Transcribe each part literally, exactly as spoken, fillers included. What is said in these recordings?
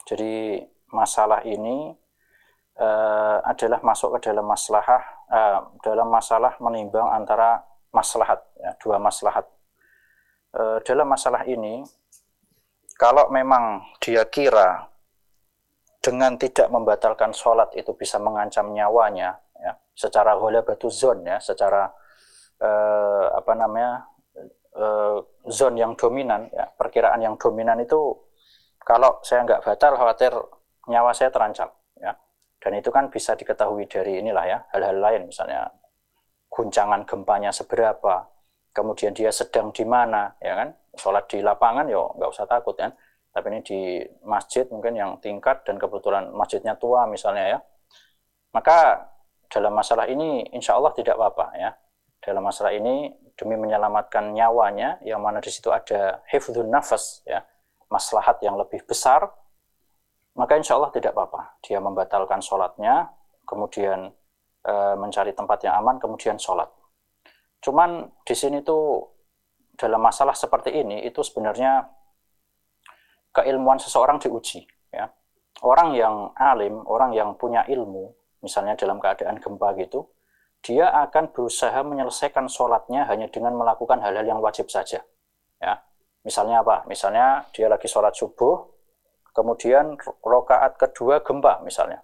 Jadi masalah ini uh, adalah masuk ke dalam maslahah uh, dalam masalah menimbang antara maslahat, ya, dua maslahat. Uh, dalam masalah ini, kalau memang dia kira dengan tidak membatalkan sholat itu bisa mengancam nyawanya, ya, secara ghalabatuz zon, ya, secara uh, apa namanya uh, zon yang dominan, ya, perkiraan yang dominan itu, kalau saya nggak batal khawatir nyawa saya terancam, ya. Dan itu kan bisa diketahui dari inilah, ya, hal-hal lain, misalnya guncangan gempanya seberapa, kemudian dia sedang di mana, ya kan. Sholat di lapangan yo nggak usah takut, kan. Tapi ini di masjid mungkin yang tingkat dan kebetulan masjidnya tua misalnya, ya. Maka dalam masalah ini insya Allah tidak apa-apa, ya. Dalam masalah ini demi menyelamatkan nyawanya, yang mana di situ ada hifdzun nafas, ya, maslahat yang lebih besar, maka insya Allah tidak apa-apa. Dia membatalkan sholatnya, kemudian e, mencari tempat yang aman, kemudian sholat. Cuman di sini tuh dalam masalah seperti ini, itu sebenarnya keilmuan seseorang diuji, ya. Orang yang alim, orang yang punya ilmu, misalnya dalam keadaan gempa gitu, dia akan berusaha menyelesaikan sholatnya hanya dengan melakukan hal-hal yang wajib saja, ya. Misalnya apa? Misalnya dia lagi sholat subuh, kemudian rakaat kedua gempa misalnya.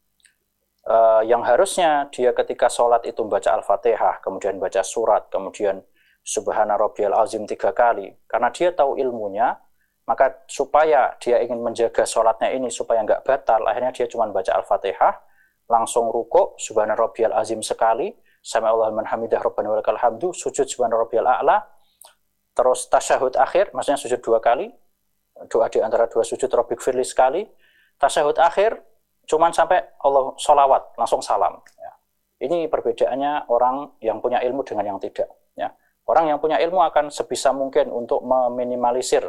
Uh, yang harusnya dia ketika sholat itu baca Al-Fatihah, kemudian baca surat, kemudian Subhana Rabbiyal Azim tiga kali. Karena dia tahu ilmunya, maka supaya dia ingin menjaga sholatnya ini supaya nggak batal, akhirnya dia cuma baca Al-Fatihah, langsung ruku, Subhana Rabbiyal Azim sekali, Sami Allahu liman hamidah Rabbana walakal hamdu, sujud Subhana Rabbiyal A'la, terus tasyahud akhir, maksudnya sujud dua kali, doa di antara dua sujud, Rabbighfirli sekali, tasyahud akhir, cuman sampai Allah sholawat, langsung salam. Ya. Ini perbedaannya orang yang punya ilmu dengan yang tidak. Ya. Orang yang punya ilmu akan sebisa mungkin untuk meminimalisir,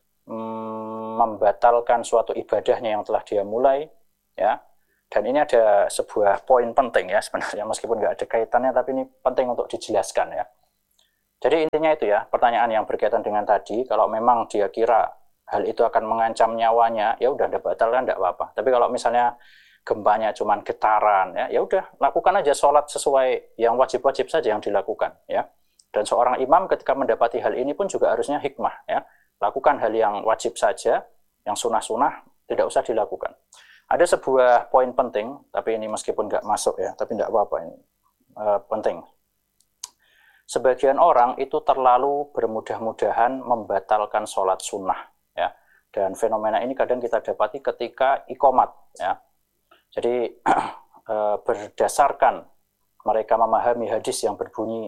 mm, membatalkan suatu ibadahnya yang telah dia mulai. Ya. Dan ini ada sebuah poin penting, ya, sebenarnya, meskipun nggak ada kaitannya, tapi ini penting untuk dijelaskan, ya. Jadi intinya itu, ya, pertanyaan yang berkaitan dengan tadi, kalau memang dia kira hal itu akan mengancam nyawanya, ya udah, Anda batalkan, enggak apa-apa. Tapi kalau misalnya gempanya cuma getaran, ya, ya udah, lakukan aja sholat sesuai yang wajib-wajib saja yang dilakukan, ya. Dan seorang imam ketika mendapati hal ini pun juga harusnya hikmah, ya. Lakukan hal yang wajib saja, yang sunah-sunah tidak usah dilakukan. Ada sebuah poin penting, tapi ini meskipun nggak masuk, ya, tapi enggak apa-apa, ini uh, penting. Sebagian orang itu terlalu bermudah-mudahan membatalkan sholat sunnah, ya. Dan fenomena ini kadang kita dapati ketika iqomat, ya. Jadi berdasarkan mereka memahami hadis yang berbunyi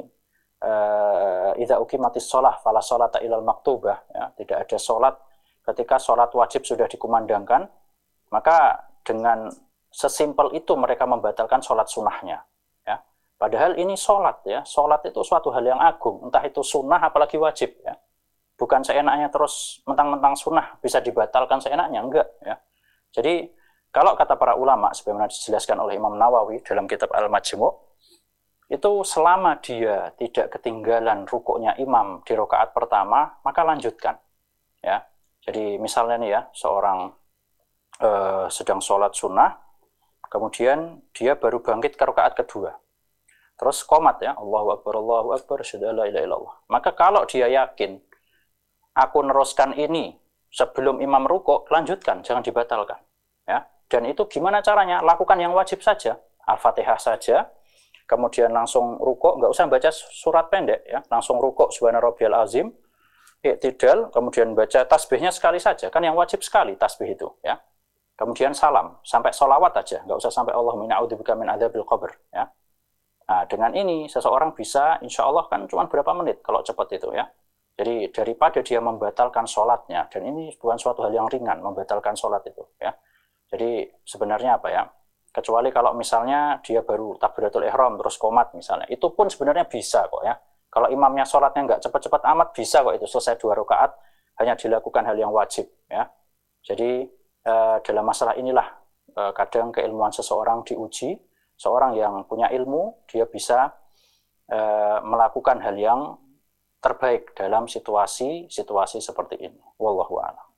idza uqimatis shalah fala sholata illal maktubah, ya. Tidak ada sholat ketika sholat wajib sudah dikumandangkan, maka dengan sesimpel itu mereka membatalkan sholat sunnahnya. Padahal ini sholat, ya, sholat itu suatu hal yang agung, entah itu sunnah apalagi wajib, ya. Bukan seenaknya terus mentang-mentang sunnah bisa dibatalkan seenaknya, enggak, ya. Jadi kalau kata para ulama, sebagaimana dijelaskan oleh Imam Nawawi dalam kitab Al-Majmu', itu selama dia tidak ketinggalan rukuknya imam di rakaat pertama, maka lanjutkan, ya. Jadi misalnya nih, ya, seorang eh, sedang sholat sunnah, kemudian dia baru bangkit ke rakaat kedua. Terus qomat, ya, Allahu Akbar, Allahu Akbar, asyhadu an la ilaha illallah. Maka kalau dia yakin, aku neruskan ini sebelum imam rukuk, lanjutkan, jangan dibatalkan, ya. Dan itu gimana caranya? Lakukan yang wajib saja, Al-Fatihah saja, kemudian langsung rukuk, nggak usah baca surat pendek, ya, langsung rukuk Subhana Rabbiyal Azim, i'tidal, kemudian baca tasbihnya sekali saja, kan yang wajib sekali tasbih itu, ya. Kemudian salam, sampai sholawat aja, nggak usah sampai Allahumma a'udzubika min adzabil qabr, ya. Nah, dengan ini seseorang bisa, insya Allah kan cuma berapa menit kalau cepat itu, ya. Jadi daripada dia membatalkan sholatnya, dan ini bukan suatu hal yang ringan, membatalkan sholat itu, ya. Jadi sebenarnya apa, ya, kecuali kalau misalnya dia baru takbiratul ihram terus qomat misalnya, itu pun sebenarnya bisa kok, ya. Kalau imamnya sholatnya nggak cepat-cepat amat, bisa kok itu selesai dua rakaat, hanya dilakukan hal yang wajib, ya. Jadi eh, dalam masalah inilah eh, kadang keilmuan seseorang diuji. Seorang yang punya ilmu, dia bisa uh, melakukan hal yang terbaik dalam situasi-situasi seperti ini. Wallahu a'lam.